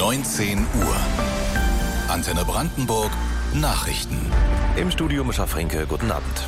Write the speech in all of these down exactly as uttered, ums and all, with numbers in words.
neunzehn Uhr. Antenne Brandenburg Nachrichten. Im Studio Mischa Frenke, guten Abend.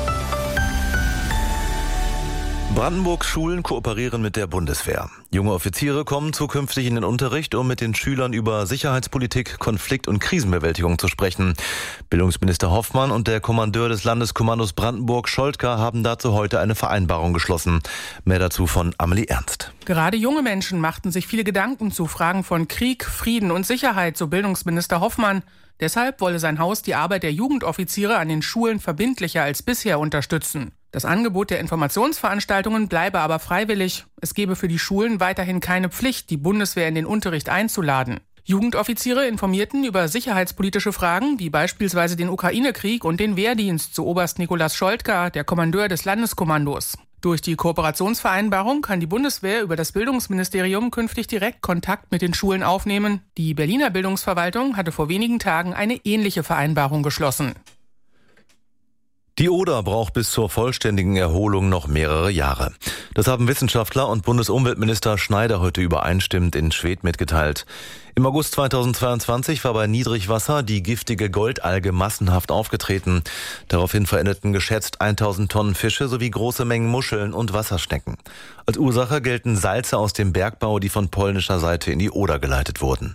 Brandenburgs Schulen kooperieren mit der Bundeswehr. Junge Offiziere kommen zukünftig in den Unterricht, um mit den Schülern über Sicherheitspolitik, Konflikt- und Krisenbewältigung zu sprechen. Bildungsminister Hoffmann und der Kommandeur des Landeskommandos Brandenburg, Scholtka, haben dazu heute eine Vereinbarung geschlossen. Mehr dazu von Amelie Ernst. Gerade junge Menschen machten sich viele Gedanken zu Fragen von Krieg, Frieden und Sicherheit, so Bildungsminister Hoffmann. Deshalb wolle sein Haus die Arbeit der Jugendoffiziere an den Schulen verbindlicher als bisher unterstützen. Das Angebot der Informationsveranstaltungen bleibe aber freiwillig. Es gebe für die Schulen weiterhin keine Pflicht, die Bundeswehr in den Unterricht einzuladen. Jugendoffiziere informierten über sicherheitspolitische Fragen, wie beispielsweise den Ukraine-Krieg und den Wehrdienst, so Oberst Nikolaus Scholtka, der Kommandeur des Landeskommandos. Durch die Kooperationsvereinbarung kann die Bundeswehr über das Bildungsministerium künftig direkt Kontakt mit den Schulen aufnehmen. Die Berliner Bildungsverwaltung hatte vor wenigen Tagen eine ähnliche Vereinbarung geschlossen. Die Oder braucht bis zur vollständigen Erholung noch mehrere Jahre. Das haben Wissenschaftler und Bundesumweltminister Schneider heute übereinstimmend in Schwedt mitgeteilt. Im August zweitausendzweiundzwanzig war bei Niedrigwasser die giftige Goldalge massenhaft aufgetreten. Daraufhin verendeten geschätzt tausend Tonnen Fische sowie große Mengen Muscheln und Wasserschnecken. Als Ursache gelten Salze aus dem Bergbau, die von polnischer Seite in die Oder geleitet wurden.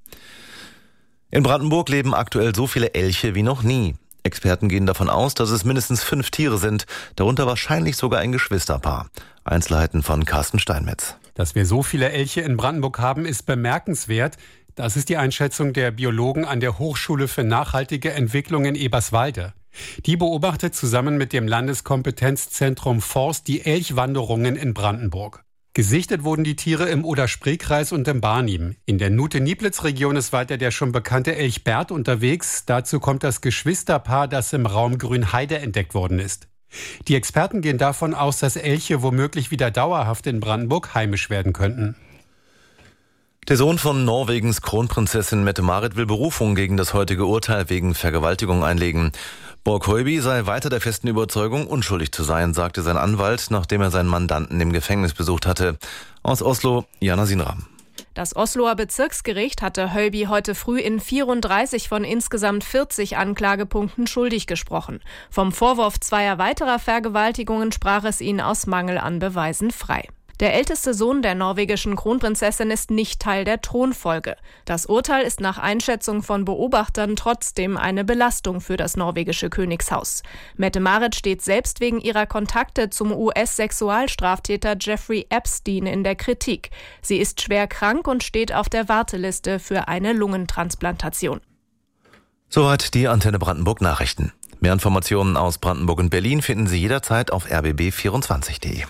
In Brandenburg leben aktuell so viele Elche wie noch nie. Experten gehen davon aus, dass es mindestens fünf Tiere sind, darunter wahrscheinlich sogar ein Geschwisterpaar. Einzelheiten von Carsten Steinmetz. Dass wir so viele Elche in Brandenburg haben, ist bemerkenswert. Das ist die Einschätzung der Biologen an der Hochschule für nachhaltige Entwicklung in Eberswalde. Die beobachtet zusammen mit dem Landeskompetenzzentrum Forst die Elchwanderungen in Brandenburg. Gesichtet wurden die Tiere im Oder-Spree-Kreis und im Barnim. In der Nute-Nieplitz-Region ist weiter der schon bekannte Elch Bert unterwegs. Dazu kommt das Geschwisterpaar, das im Raum Grünheide entdeckt worden ist. Die Experten gehen davon aus, dass Elche womöglich wieder dauerhaft in Brandenburg heimisch werden könnten. Der Sohn von Norwegens Kronprinzessin Mette-Marit will Berufung gegen das heutige Urteil wegen Vergewaltigung einlegen. Borg-Høiby sei weiter der festen Überzeugung, unschuldig zu sein, sagte sein Anwalt, nachdem er seinen Mandanten im Gefängnis besucht hatte. Aus Oslo, Jana Sinram. Das Osloer Bezirksgericht hatte Høiby heute früh in vierunddreißig von insgesamt vierzig Anklagepunkten schuldig gesprochen. Vom Vorwurf zweier weiterer Vergewaltigungen sprach es ihn aus Mangel an Beweisen frei. Der älteste Sohn der norwegischen Kronprinzessin ist nicht Teil der Thronfolge. Das Urteil ist nach Einschätzung von Beobachtern trotzdem eine Belastung für das norwegische Königshaus. Mette-Marit steht selbst wegen ihrer Kontakte zum U S-Sexualstraftäter Jeffrey Epstein in der Kritik. Sie ist schwer krank und steht auf der Warteliste für eine Lungentransplantation. Soweit die Antenne Brandenburg Nachrichten. Mehr Informationen aus Brandenburg und Berlin finden Sie jederzeit auf r b b vierundzwanzig punkt d e.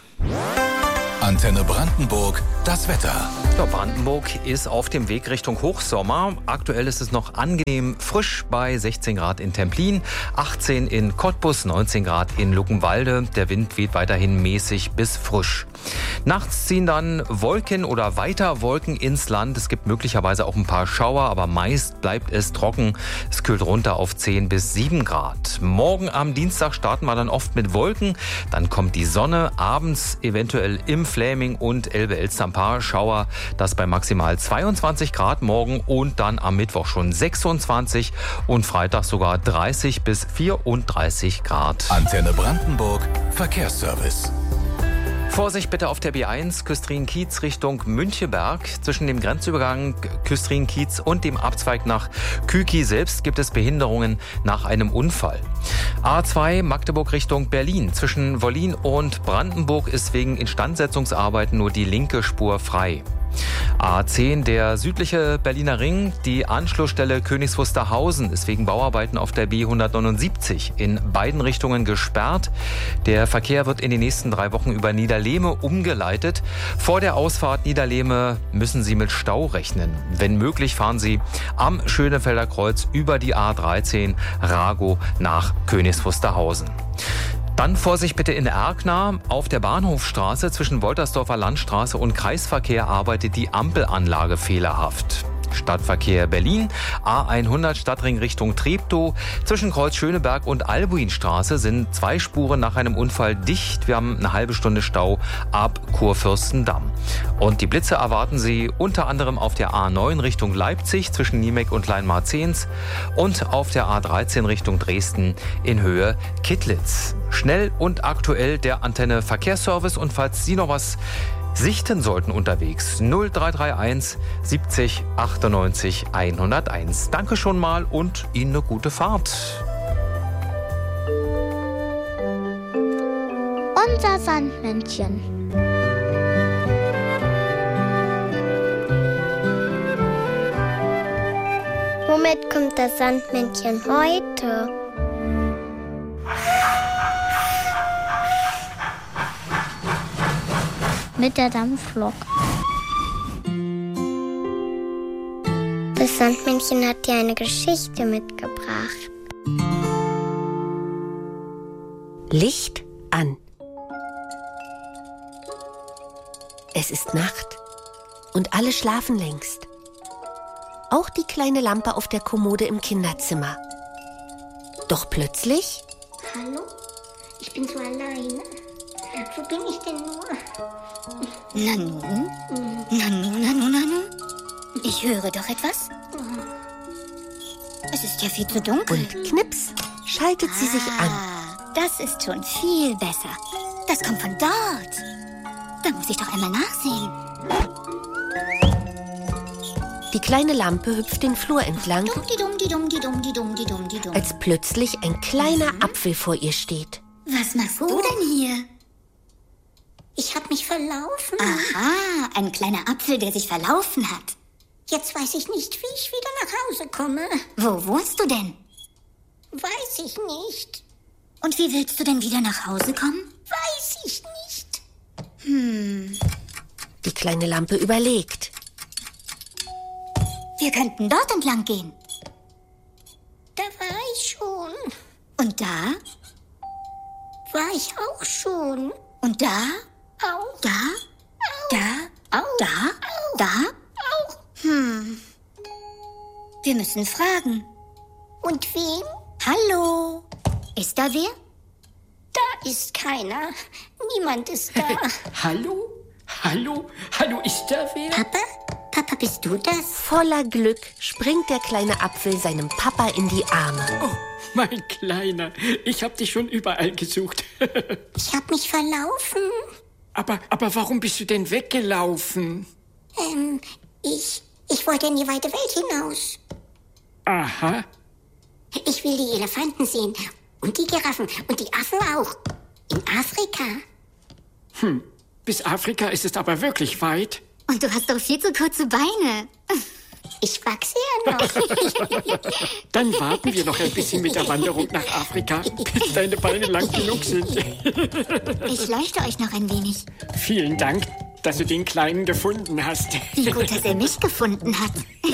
Antenne Brandenburg, das Wetter. Ja, Brandenburg ist auf dem Weg Richtung Hochsommer. Aktuell ist es noch angenehm frisch bei sechzehn Grad in Templin, achtzehn in Cottbus, neunzehn Grad in Luckenwalde. Der Wind weht weiterhin mäßig bis frisch. Nachts ziehen dann Wolken oder weiter Wolken ins Land. Es gibt möglicherweise auch ein paar Schauer, aber meist bleibt es trocken. Es kühlt runter auf zehn bis sieben Grad. Morgen am Dienstag starten wir dann oft mit Wolken. Dann kommt die Sonne, abends eventuell im Fläming und Elbe-Elster ein paar Schauer. Das bei maximal zweiundzwanzig Grad morgen und dann am Mittwoch schon sechsundzwanzig und Freitag sogar dreißig bis vierunddreißig Grad. Antenne Brandenburg Verkehrsservice. Vorsicht bitte auf der B eins Küstrin-Kiez Richtung Müncheberg. Zwischen dem Grenzübergang Küstrin-Kiez und dem Abzweig nach Küki selbst gibt es Behinderungen nach einem Unfall. A zwei Magdeburg Richtung Berlin. Zwischen Wollin und Brandenburg ist wegen Instandsetzungsarbeiten nur die linke Spur frei. A zehn, der südliche Berliner Ring, die Anschlussstelle Königs Wusterhausen ist wegen Bauarbeiten auf der B hundertneunundsiebzig in beiden Richtungen gesperrt. Der Verkehr wird in den nächsten drei Wochen über Niederlehme umgeleitet. Vor der Ausfahrt Niederlehme müssen Sie mit Stau rechnen. Wenn möglich, fahren Sie am Schönefelder Kreuz über die A dreizehn Rago nach Königs Wusterhausen. Dann Vorsicht bitte in Erkner. Auf der Bahnhofstraße zwischen Woltersdorfer Landstraße und Kreisverkehr arbeitet die Ampelanlage fehlerhaft. Stadtverkehr Berlin. A hundert Stadtring Richtung Treptow. Zwischen Kreuz Schöneberg und Albuinstraße sind zwei Spuren nach einem Unfall dicht. Wir haben eine halbe Stunde Stau ab Kurfürstendamm. Und die Blitze erwarten Sie unter anderem auf der A neun Richtung Leipzig zwischen Niemek und Kleinmarzehns und auf der A dreizehn Richtung Dresden in Höhe Kittlitz. Schnell und aktuell der Antenne Verkehrsservice, und falls Sie noch was sichten sollten unterwegs, null drei drei eins siebzig achtundneunzig hunderteins. Danke schon mal und Ihnen eine gute Fahrt. Unser Sandmännchen. Womit kommt das Sandmännchen heute? Mit der Dampflok. Das Sandmännchen hat dir eine Geschichte mitgebracht. Licht an. Es ist Nacht und alle schlafen längst. Auch die kleine Lampe auf der Kommode im Kinderzimmer. Doch plötzlich... Hallo? Ich bin so alleine. Wo bin ich denn nur? Nanu? Nanu, Nanu, Nanu? Ich höre doch etwas. Es ist ja viel zu dunkel. Und knips, schaltet sie sich an. Das ist schon viel besser. Das kommt von dort. Da muss ich doch einmal nachsehen. Die kleine Lampe hüpft den Flur entlang, Dumm-di-dumm-di-dumm-di-dumm-di-dumm-di-dumm-di-dumm. als plötzlich ein kleiner Apfel vor ihr steht. Was machst du denn hier? Ich hab mich verlaufen. Aha, ein kleiner Apfel, der sich verlaufen hat. Jetzt weiß ich nicht, wie ich wieder nach Hause komme. Wo wohnst du denn? Weiß ich nicht. Und wie willst du denn wieder nach Hause kommen? Weiß ich nicht. Hm. Die kleine Lampe überlegt. Wir könnten dort entlang gehen. Da war ich schon. Und da? War ich auch schon. Und da? Auch. Da? Auch. Da? Auch. Da? Auch. Da? Auch. Hm. Wir müssen fragen. Und wem? Hallo? Ist da wer? Da ist keiner. Niemand ist da. Hallo? Hallo? Hallo, ist da wer? Papa? Papa, bist du das? Voller Glück springt der kleine Apfel seinem Papa in die Arme. Oh, mein Kleiner, ich hab dich schon überall gesucht. Ich hab mich verlaufen. aber, aber warum bist du denn weggelaufen? Ähm, ich, ich wollte in die weite Welt hinaus. Aha. Ich will die Elefanten sehen. Und die Giraffen. Und die Affen auch. In Afrika. Hm, bis Afrika ist es aber wirklich weit. Und du hast doch viel zu kurze Beine. Ich wachse ja noch. Dann warten wir noch ein bisschen mit der Wanderung nach Afrika, bis deine Beine lang genug sind. Ich leuchte euch noch ein wenig. Vielen Dank, dass du den Kleinen gefunden hast. Wie gut, dass er mich gefunden hat.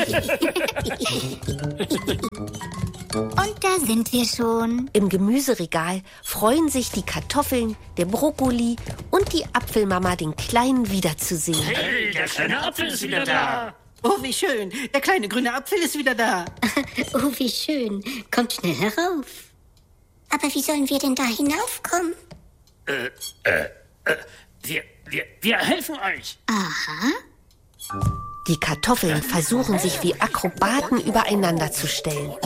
Und da sind wir schon. Im Gemüseregal freuen sich die Kartoffeln, der Brokkoli und die Apfelmama, den Kleinen wiederzusehen. Hey, der kleine Apfel ist wieder da. Oh, wie schön. Der kleine grüne Apfel ist wieder da. Oh, wie schön. Kommt schnell herauf. Aber wie sollen wir denn da hinaufkommen? Äh, äh, äh, wir, wir, wir helfen euch. Aha. Die Kartoffeln versuchen sich wie Akrobaten übereinander zu stellen.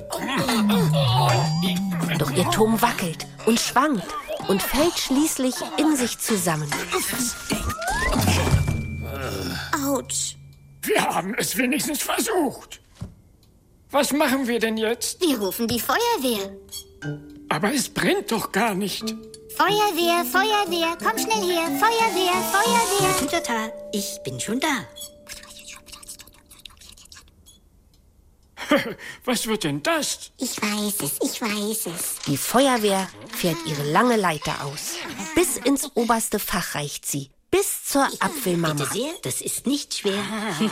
Doch ihr Turm wackelt und schwankt und fällt schließlich in sich zusammen. Autsch. Wir haben es wenigstens versucht. Was machen wir denn jetzt? Wir rufen die Feuerwehr. Aber es brennt doch gar nicht. Feuerwehr, Feuerwehr, komm schnell her. Feuerwehr, Feuerwehr. Tutata, ich bin schon da. Was wird denn das? Ich weiß es, ich weiß es. Die Feuerwehr fährt ihre lange Leiter aus. Bis ins oberste Fach reicht sie. Bis zur Apfelmama. Bitte sehr, das ist nicht schwer.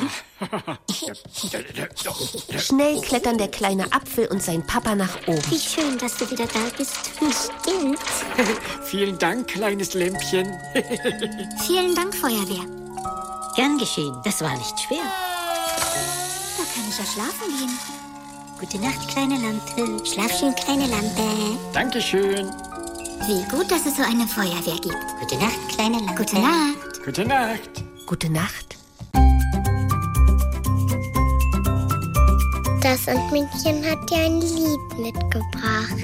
Schnell klettern der kleine Apfel und sein Papa nach oben. Wie schön, dass du wieder da bist. Stimmt. Vielen Dank, kleines Lämpchen. Vielen Dank, Feuerwehr. Gern geschehen, das war nicht schwer. Da kann ich ja schlafen gehen. Gute Nacht, kleine Lampe. Schlaf schön, kleine Lampe. Dankeschön. Wie gut, dass es so eine Feuerwehr gibt. Gute Nacht, kleine Lampe. Gute Nacht. Gute Nacht. Gute Nacht. Das Sandmännchen hat dir ein Lied mitgebracht.